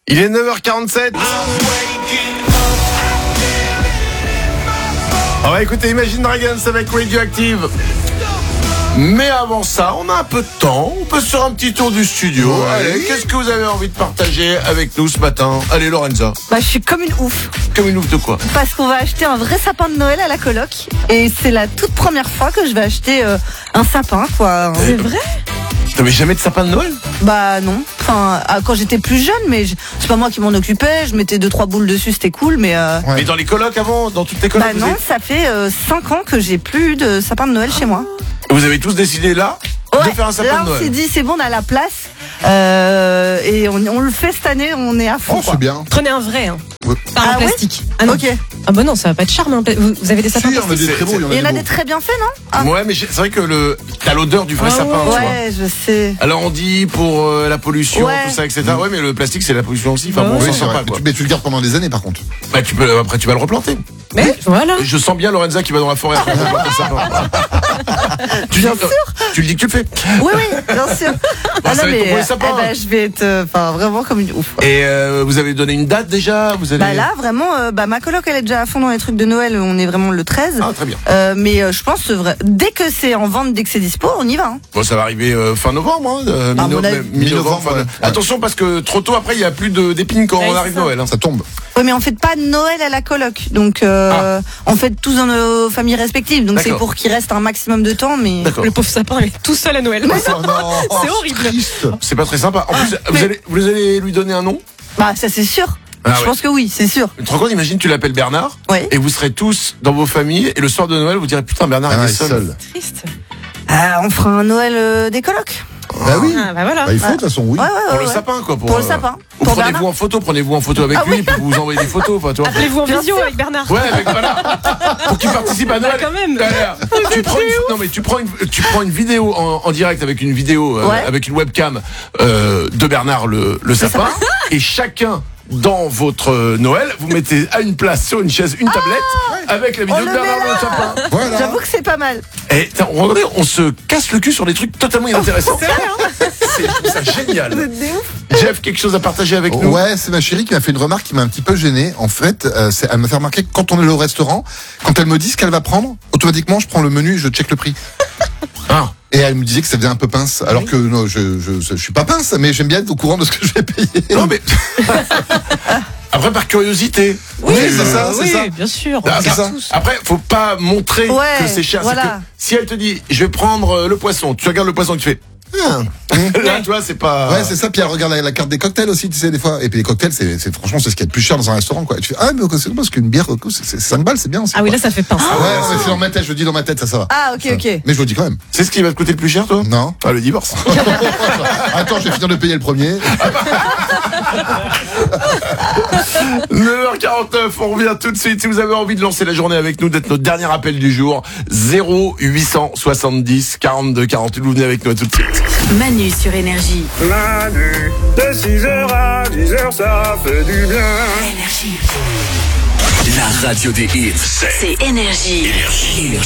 Il est 9h47. On va écouter Imagine Dragons avec Radioactive. Mais avant ça, on a un peu de temps. On peut se faire un petit tour du studio. Ouais. Allez, qu'est-ce que vous avez envie de partager avec nous ce matin? Allez, Lorenza. Je suis comme une ouf. Comme une ouf de quoi? Parce qu'on va acheter un vrai sapin de Noël à la coloc. Et c'est la toute première fois que je vais acheter un sapin, quoi. C'est vrai? T'avais jamais de sapin de Noël? Bah non. Enfin, quand j'étais plus jeune, mais c'est pas moi qui m'en occupais. Je mettais 2-3 boules dessus, c'était cool, mais... Mais dans les colocs avant, dans toutes les colocs? Bah non, ça fait 5 ans que j'ai plus de sapin de Noël chez moi. Vous avez tous décidé là de faire un sapin là de Noël? On s'est dit, c'est bon, on a la place. Et on le fait cette année, on est à fond. Oh, c'est bien. Prenez un vrai, hein. Ouais. Pas un plastique. Ah non. Ok. Ah bah non, ça va pas de charme. Hein. Vous avez des sapins Si, on a plastiques? des très beaux. Il y en a des très bien faits, non? Ouais, mais c'est vrai que t'as l'odeur du vrai sapin, tu vois. Ouais, je sais. Alors on dit pour la pollution, Ouais. tout ça, etc. Ouais, mais le plastique c'est la pollution aussi. Enfin bon, on Oui, s'en c'est sort vrai. pas, quoi. Mais tu le gardes pendant des années, par contre. Bah après tu vas le replanter. Mais voilà. Je sens bien Lorenza qui va dans la forêt après replanter le sapin. Tu le dis que tu le fais. Oui, bien sûr. Bah, ça va être ton premier sapin. Je vais être vraiment comme une ouf. Et vous avez donné une date déjà? Vous allez... Bah là, vraiment, ma coloc, elle est déjà à fond dans les trucs de Noël. On est vraiment le 13. Ah, très bien. Mais je pense, dès que c'est en vente, dès que c'est dispo, on y va. Hein. Bon, ça va arriver fin novembre, À mon avis. mi-novembre. Ouais. Attention parce que trop tôt après, il y a plus d'épines quand Ouais, on c'est arrive ça. Noël. Hein. Ça tombe. Oui, mais on fait pas Noël à la coloc. Donc, on fait tous dans nos familles respectives. Donc, c'est D'accord. pour qu'il reste un maximum de temps. Mais D'accord. Le pauvre sapin, il est tout seul à Noël. Oh non, C'est horrible. triste. C'est pas très sympa. En plus, vous allez lui donner un nom? bah, ça, c'est sûr. Ah Je ouais. pense que oui, c'est sûr. Tu te rends compte, imagine, tu l'appelles Bernard. Ouais. Et vous serez tous dans vos familles. Et le soir de Noël, vous direz putain, Bernard il est seul. Triste. On fera un Noël des colocs. Bah oui. Ah bah voilà. Bah, il faut, de toute façon, oui. Ouais, Pour le ouais. sapin, quoi. Pour le sapin. Ou Pour prenez-vous Bernard. en photo avec Ah lui, oui. et puis vous envoyez des photos, enfin, tu vois. Appelez-vous en Bien visio sûr. avec Bernard. Ouais, avec voilà. Pour qu'il participe à Noël. quand même. Tu prends une vidéo en direct avec une vidéo, Ouais. avec une webcam de Bernard le sapin, et chacun dans votre Noël, vous mettez à une place sur une chaise une tablette avec la vidéo On de le Bernard met là. le sapin. Voilà. J'avoue que c'est pas mal. Et regardez, on se casse le cul sur des trucs totalement inintéressants. C'est ça génial. Jeff, quelque chose à partager avec nous? Ouais, c'est ma chérie qui m'a fait une remarque qui m'a un petit peu gêné. En fait, elle m'a fait remarquer que quand on est au restaurant, quand elle me dit ce qu'elle va prendre, automatiquement, je prends le menu et je check le prix. Ah. Et elle me disait que ça faisait un peu pince, alors que non, je suis pas pince, mais j'aime bien être au courant de ce que je vais payer. Non mais après par curiosité. Oui, c'est ça, c'est oui, ça. bien sûr. Ah, c'est ça. Après, faut pas montrer Ouais, que c'est cher. voilà. C'est que si elle te dit, je vais prendre le poisson, tu regardes le poisson et tu fais. Là, tu vois, c'est pas. Ouais, c'est ça. Puis elle regarde la carte des cocktails aussi, tu sais, des fois. Et puis les cocktails, franchement, c'est ce qu'il y a de plus cher dans un restaurant, quoi. Et tu fais, ah, mais c'est parce qu'une bière, c'est 5 balles, c'est bien aussi. Ah oui, quoi. là, ça fait pince. Ouais, mais c'est dans ma tête, je le dis dans ma tête, ça va. Ah, ok. Mais je le dis quand même. C'est ce qui va te coûter le plus cher, toi? Non. Ah, le divorce. Attends, je vais finir de payer le premier. 9h49, on revient tout de suite. Si vous avez envie de lancer la journée avec nous, d'être notre dernier appel du jour, 0870 42 48. Vous venez avec nous, à tout de suite. Manu sur Énergie. Manu, de 6h à 10h, ça fait du bien. Énergie. La radio des hits, C'est Énergie. Énergie.